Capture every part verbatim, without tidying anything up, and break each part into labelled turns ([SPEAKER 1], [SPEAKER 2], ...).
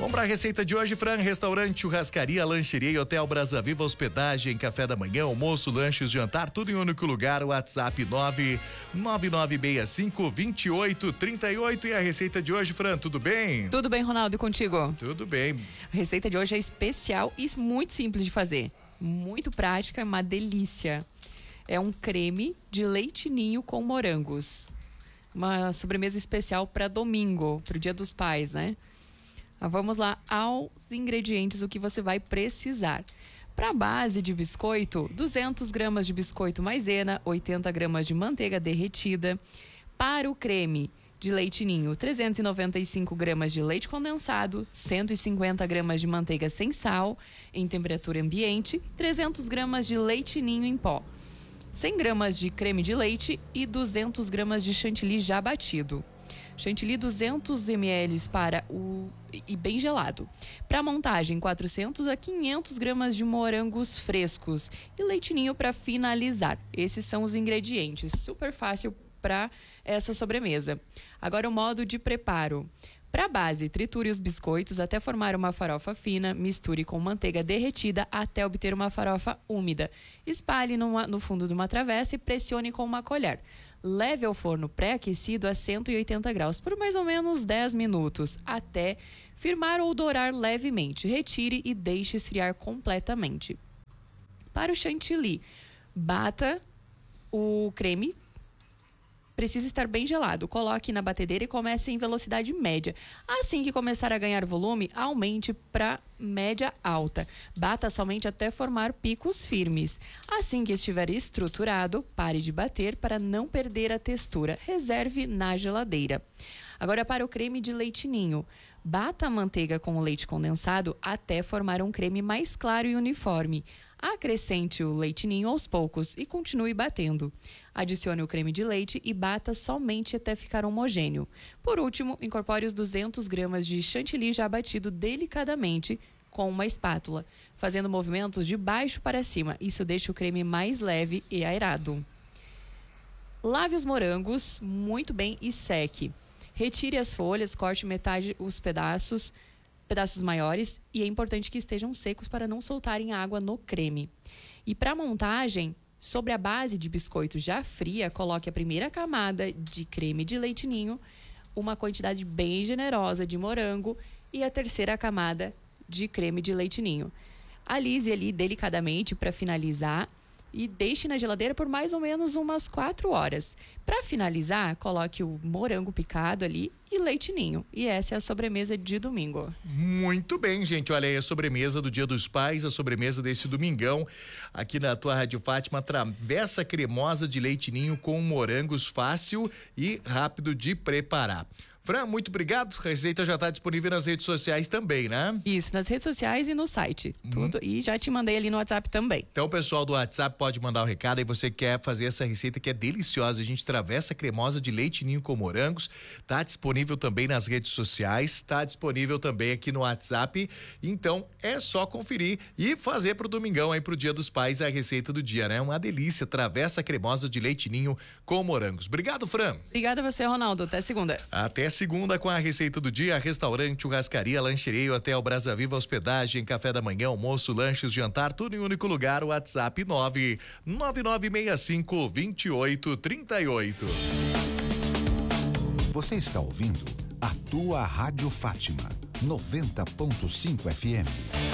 [SPEAKER 1] Vamos para a receita de hoje, Fran. Restaurante, churrascaria, lancheria e hotel Brasa Viva, hospedagem, café da manhã, almoço, lanches, jantar, tudo em um único lugar. WhatsApp nove nove nove seis cinco, dois oito três oito. E a receita de hoje, Fran, tudo bem?
[SPEAKER 2] Tudo bem, Ronaldo, e contigo?
[SPEAKER 1] Tudo bem.
[SPEAKER 2] A receita de hoje é especial e muito simples de fazer. Muito prática, uma delícia. É um creme de leite ninho com morangos. Uma sobremesa especial para domingo, para o Dia dos Pais, né? Vamos lá aos ingredientes, o que você vai precisar. Para a base de biscoito, duzentas gramas de biscoito maisena, oitenta gramas de manteiga derretida. Para o creme de leite ninho, trezentas e noventa e cinco gramas de leite condensado, cento e cinquenta gramas de manteiga sem sal, em temperatura ambiente, trezentas gramas de leite ninho em pó, cem gramas de creme de leite e duzentas gramas de chantilly já batido. Chantilly duzentos mililitros para o e bem gelado. Para montagem, quatrocentas a quinhentas gramas de morangos frescos e leite ninho para finalizar. Esses são os ingredientes. Super fácil para essa sobremesa. Agora o modo de preparo. Para a base, triture os biscoitos até formar uma farofa fina, misture com manteiga derretida até obter uma farofa úmida. Espalhe numa, no fundo de uma travessa e pressione com uma colher. Leve ao forno pré-aquecido a cento e oitenta graus por mais ou menos dez minutos, até firmar ou dourar levemente. Retire e deixe esfriar completamente. Para o chantilly, bata o creme. Precisa estar bem gelado. Coloque na batedeira e comece em velocidade média. Assim que começar a ganhar volume, aumente para média alta. Bata somente até formar picos firmes. Assim que estiver estruturado, pare de bater para não perder a textura. Reserve na geladeira. Agora para o creme de leite ninho. Bata a manteiga com o leite condensado até formar um creme mais claro e uniforme. Acrescente o leite ninho aos poucos e continue batendo. Adicione o creme de leite e bata somente até ficar homogêneo. Por último, incorpore os duzentas gramas de chantilly já batido delicadamente com uma espátula, fazendo movimentos de baixo para cima. Isso deixa o creme mais leve e aerado. Lave os morangos muito bem e seque. Retire as folhas, corte metade os pedaços, pedaços maiores, e é importante que estejam secos para não soltarem água no creme. E para montagem, sobre a base de biscoito já fria, coloque a primeira camada de creme de leite ninho, uma quantidade bem generosa de morango e a terceira camada de creme de leite ninho. Alise ali delicadamente para finalizar e deixe na geladeira por mais ou menos umas quatro horas. Para finalizar, coloque o morango picado ali e leite ninho. E essa é a sobremesa de domingo.
[SPEAKER 1] Muito bem, gente. Olha aí a sobremesa do Dia dos Pais, a sobremesa desse domingão aqui na tua Rádio Fátima. Travessa cremosa de leite ninho com morangos, fácil e rápido de preparar. Fran, muito obrigado. A receita já está disponível nas redes sociais também, né?
[SPEAKER 2] Isso, nas redes sociais e no site. Hum. Tudo. E já te mandei ali no WhatsApp também.
[SPEAKER 1] Então o pessoal do WhatsApp pode mandar um recado e você quer fazer essa receita que é deliciosa. A gente travessa cremosa de leite ninho com morangos. Tá disponível também nas redes sociais, tá disponível também aqui no WhatsApp. Então é só conferir e fazer pro domingão aí, pro Dia dos Pais, a receita do dia, né? Uma delícia, travessa cremosa de leite ninho com morangos. Obrigado, Fran.
[SPEAKER 2] Obrigada a você, Ronaldo. Até segunda.
[SPEAKER 1] Até segunda com a receita do dia. Restaurante, churrascaria, lancheria e hotel Brasa Viva, hospedagem, café da manhã, almoço, lanches, jantar, tudo em um único lugar. WhatsApp nove nove nove seis cinco, dois oito três oito.
[SPEAKER 3] Você está ouvindo a tua Rádio Fátima, noventa ponto cinco F M.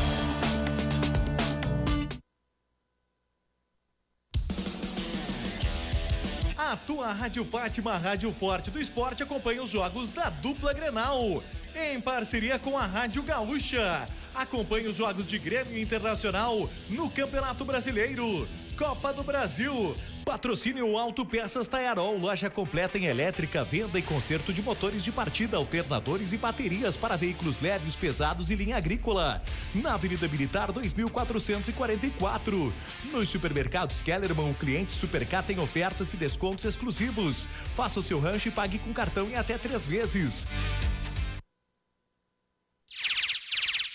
[SPEAKER 1] A tua Rádio Fátima, Rádio Forte do Esporte, acompanha os jogos da dupla Grenal, em parceria com a Rádio Gaúcha. Acompanhe os jogos de Grêmio Internacional no Campeonato Brasileiro, Copa do Brasil. Patrocínio Autopeças Taiarol, loja completa em elétrica, venda e conserto de motores de partida, alternadores e baterias para veículos leves, pesados e linha agrícola. Na Avenida Militar dois mil quatrocentos e quarenta e quatro. Nos supermercados Kellerman, o cliente Supercar tem ofertas e descontos exclusivos. Faça o seu rancho e pague com cartão em até três vezes.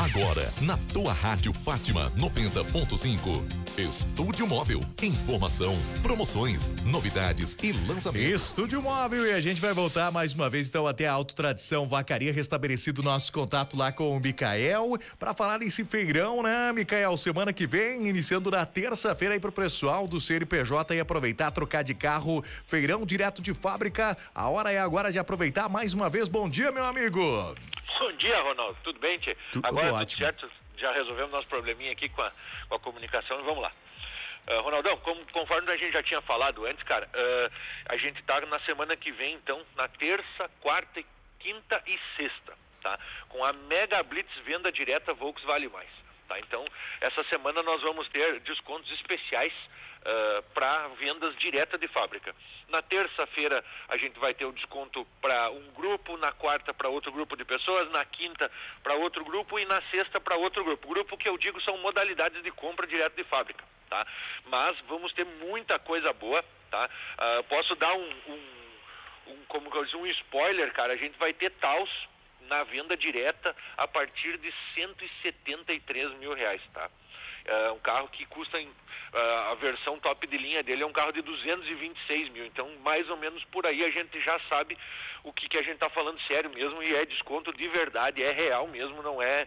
[SPEAKER 4] Agora, na tua Rádio Fátima noventa ponto cinco. Estúdio Móvel. Informação, promoções, novidades e lançamentos.
[SPEAKER 1] Estúdio Móvel, e a gente vai voltar mais uma vez então até a Auto Tradição Vacaria, restabelecido nosso contato lá com o Micael, para falar desse feirão, né, Micael? Semana que vem, iniciando na terça-feira aí pro pessoal do C N P J e aproveitar, trocar de carro, feirão direto de fábrica. A hora é agora de aproveitar mais uma vez. Bom dia, meu amigo.
[SPEAKER 5] Bom dia, Ronaldo. Tudo bem, tchê?
[SPEAKER 1] Tudo
[SPEAKER 5] Agora
[SPEAKER 1] ótimo.
[SPEAKER 5] tudo certo, já resolvemos nosso probleminha aqui com a, com a comunicação e vamos lá. Uh, Ronaldão, como, conforme a gente já tinha falado antes, cara, uh, a gente tá na semana que vem, então, na terça, quarta, quinta e sexta, tá? Com a Mega Blitz Venda Direta Volks Vale Mais, tá? Então, essa semana nós vamos ter descontos especiais Uh, para vendas direta de fábrica. Na terça-feira a gente vai ter o desconto para um grupo, na quarta para outro grupo de pessoas, na quinta para outro grupo e na sexta para outro grupo. Grupo que eu digo são modalidades de compra direto de fábrica, tá? Mas vamos ter muita coisa boa, tá? Uh, posso dar um, um, um, como que eu digo, um spoiler, cara. A gente vai ter Taos na venda direta a partir de cento e setenta e três mil reais, tá? É um carro que custa, em, uh, a versão top de linha dele é um carro de duzentos e vinte e seis mil, então mais ou menos por aí a gente já sabe o que, que a gente está falando sério mesmo, e é desconto de verdade, é real mesmo, não é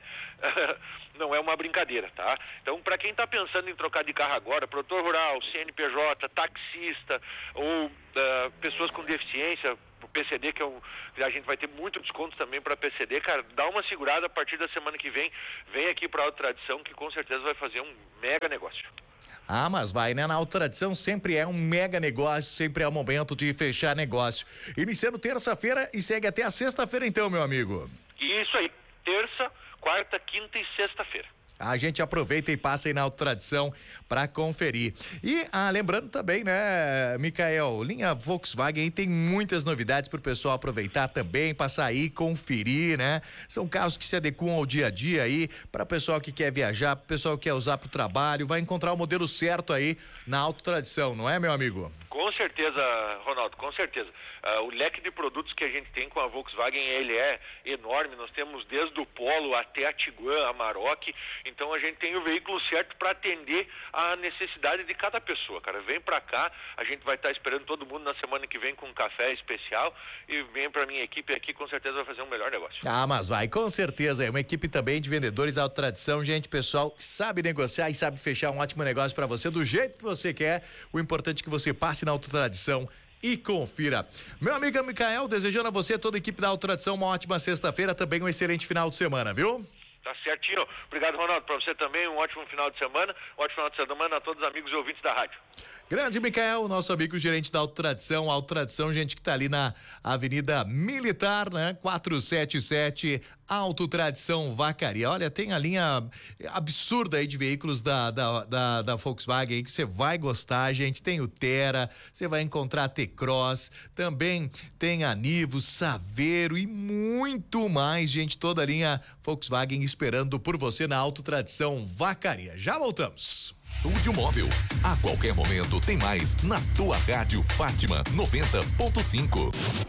[SPEAKER 5] não é uma brincadeira, tá? Então, para quem está pensando em trocar de carro agora, produtor rural, C N P J, taxista ou uh, pessoas com deficiência, o P C D, que é um, a gente vai ter muito desconto também para P C D, cara, dá uma segurada a partir da semana que vem, vem aqui para a Auto Tradição, que com certeza vai fazer um mega negócio.
[SPEAKER 1] Ah, mas vai, né? Na Auto Tradição sempre é um mega negócio, sempre é o momento de fechar negócio. Iniciando terça-feira e segue até a sexta-feira então, meu amigo.
[SPEAKER 5] Isso aí, terça, quarta, quinta e sexta-feira.
[SPEAKER 1] A gente aproveita e passa aí na Auto Tradição para conferir. E ah, lembrando também, né, Micael, linha Volkswagen aí tem muitas novidades para o pessoal aproveitar também, passar aí, conferir, né? São carros que se adequam ao dia a dia aí, para o pessoal que quer viajar, para o pessoal que quer usar para o trabalho, vai encontrar o modelo certo aí na Auto Tradição, não é, meu amigo?
[SPEAKER 5] Com certeza, Ronaldo, com certeza. Uh, o leque de produtos que a gente tem com a Volkswagen, ele é enorme. Nós temos desde o Polo até a Tiguan, a Maroc. Então a gente tem o veículo certo para atender a necessidade de cada pessoa, cara. Vem para cá, a gente vai estar tá esperando todo mundo na semana que vem com um café especial, e vem para minha equipe aqui, com certeza vai fazer um melhor negócio.
[SPEAKER 1] Ah, mas vai, com certeza. É uma equipe também de vendedores Auto Tradição, gente, pessoal que sabe negociar e sabe fechar um ótimo negócio para você do jeito que você quer. O importante é que você passe na Auto Tradição e confira. Meu amigo Micael, desejando a você, toda a equipe da Auto Tradição, uma ótima sexta-feira, também um excelente final de semana, viu?
[SPEAKER 5] Tá certinho. Obrigado, Ronaldo, para você também, um ótimo final de semana, um ótimo final de semana a todos os amigos e ouvintes da rádio.
[SPEAKER 1] Grande Micael, nosso amigo gerente da Auto Tradição, Auto Tradição, gente que tá ali na Avenida Militar, né? quatrocentos e setenta e sete, Auto Tradição Vacaria. Olha, tem a linha absurda aí de veículos da, da, da, da Volkswagen aí que você vai gostar, gente. Tem o Tera, você vai encontrar a T-Cross, também tem a Nivo, Saveiro e muito mais, gente. Toda a linha Volkswagen esperando por você na Auto Tradição Vacaria. Já voltamos.
[SPEAKER 4] Estúdio Móvel. A qualquer momento tem mais na tua Rádio Fátima noventa ponto cinco.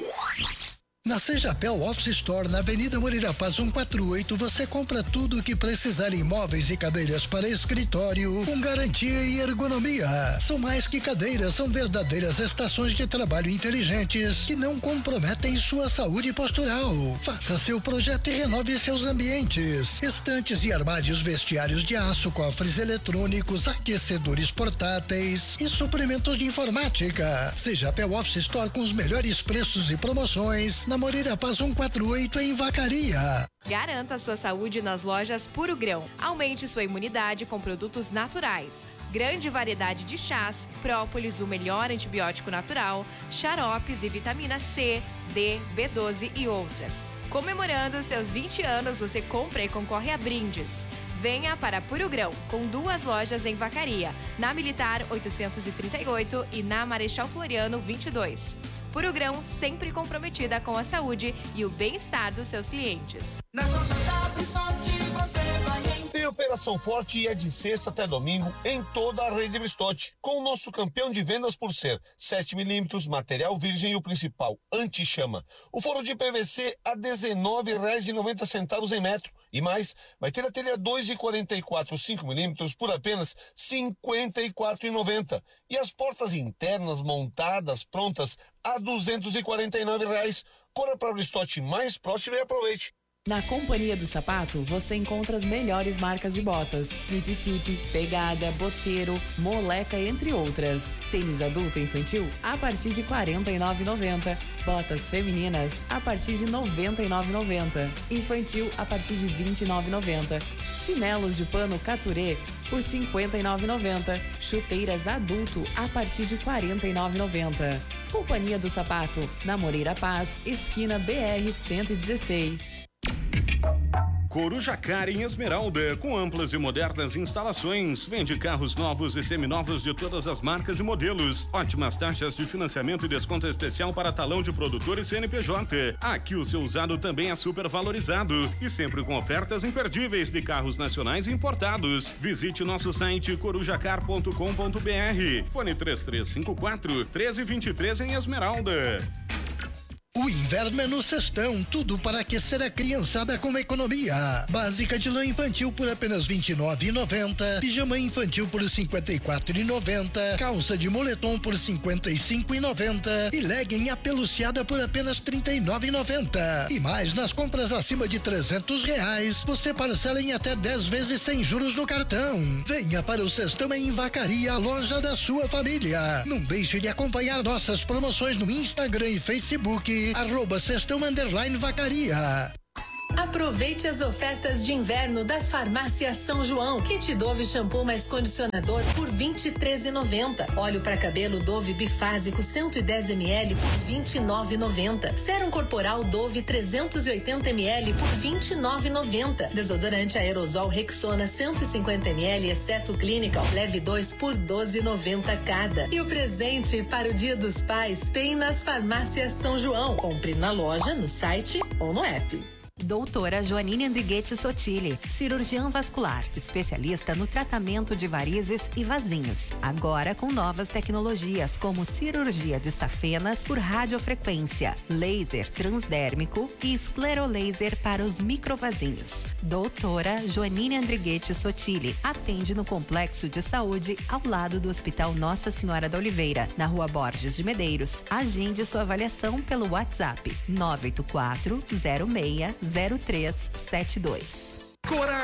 [SPEAKER 6] Na Sejapel Office Store, na Avenida Moreira Paz cento e quarenta e oito, você compra tudo o que precisar em móveis e cadeiras para escritório, com garantia e ergonomia. São mais que cadeiras, são verdadeiras estações de trabalho inteligentes que não comprometem sua saúde postural. Faça seu projeto e renove seus ambientes. Estantes e armários, vestiários de aço, cofres eletrônicos, aquecedores portáteis e suprimentos de informática. Sejapel Office Store com os melhores preços e promoções na Moreira Paz cento e quarenta e oito em Vacaria.
[SPEAKER 7] Garanta sua saúde nas lojas Puro Grão. Aumente sua imunidade com produtos naturais. Grande variedade de chás, própolis, o melhor antibiótico natural, xaropes e vitamina C, D, B doze e outras. Comemorando seus vinte anos, você compra e concorre a brindes. Venha para Puro Grão, com duas lojas em Vacaria, na Militar oitocentos e trinta e oito e na Marechal Floriano vinte e dois. Puro Grão, sempre comprometida com a saúde e o bem-estar dos seus clientes.
[SPEAKER 8] Nas lojas da Bristol você vai em
[SPEAKER 3] Tempo
[SPEAKER 8] Operação Forte é de sexta até domingo em toda a rede Bristotti, com o nosso campeão de vendas por ser sete milímetros, material virgem e o principal, anti-chama. O forro de P V C a dezenove reais e noventa centavos em metro. E mais, vai ter a telha dois e quarenta e quatro cinco milímetros por apenas cinquenta e quatro reais e noventa centavos. E as portas internas montadas, prontas, a duzentos e quarenta e nove reais. Corra para a Bristotti mais próxima e aproveite.
[SPEAKER 2] Na Companhia do Sapato, você encontra as melhores marcas de botas. Mississippi, Pegada, Boteiro, Moleca, entre outras. Tênis adulto e infantil a partir de quarenta e nove reais e noventa centavos. Botas femininas a partir de noventa e nove reais e noventa centavos. Infantil a partir de vinte e nove reais e noventa centavos. Chinelos de pano Caturé por cinquenta e nove reais e noventa centavos. Chuteiras adulto a partir de quarenta e nove reais e noventa centavos. Companhia do Sapato, na Moreira Paz, esquina B R cento e dezesseis.
[SPEAKER 9] Coruja Car em Esmeralda, com amplas e modernas instalações. Vende carros novos e seminovos de todas as marcas e modelos. Ótimas taxas de financiamento e desconto especial para talão de produtor e C N P J. Aqui o seu usado também é super valorizado e sempre com ofertas imperdíveis de carros nacionais e importados. Visite nosso site corujacar ponto com ponto b r. Fone três três cinco quatro, um três dois três em Esmeralda.
[SPEAKER 6] O inverno é no Cestão, tudo para aquecer a criançada com economia. Básica de lã infantil por apenas vinte e nove reais e noventa centavos, pijama infantil por cinquenta e quatro reais e noventa centavos, calça de moletom por cinquenta e cinco reais e noventa centavos e legging apeluciada por apenas trinta e nove reais e noventa centavos. E mais, nas compras acima de trezentos reais, você parcela em até dez vezes sem juros no cartão. Venha para o Cestão em Vacaria, a loja da sua família. Não deixe de acompanhar nossas promoções no Instagram e Facebook. Arroba Cestão Underline Vacaria.
[SPEAKER 10] Aproveite as ofertas de inverno das farmácias São João. Kit Dove shampoo mais condicionador por vinte e três reais e noventa centavos. Óleo para cabelo Dove bifásico cento e dez mililitros por vinte e nove reais e noventa centavos. Sérum corporal Dove trezentos e oitenta mililitros por vinte e nove reais e noventa centavos. Desodorante aerosol Rexona cento e cinquenta mililitros exceto Clinical. Leve dois por doze reais e noventa centavos cada. E o presente para o Dia dos Pais tem nas farmácias São João. Compre na loja, no site ou no app.
[SPEAKER 11] Doutora Joanine Andriguete Sotile, cirurgiã vascular, especialista no tratamento de varizes e vasinhos. Agora com novas tecnologias como cirurgia de safenas por radiofrequência, laser transdérmico e esclerolaser para os microvasinhos. Doutora Joanine Andriguete Sotile atende no Complexo de Saúde ao lado do Hospital Nossa Senhora da Oliveira, na Rua Borges de Medeiros. Agende sua avaliação pelo WhatsApp nove oito quatro zero seis zero três sete dois.
[SPEAKER 1] Coragem!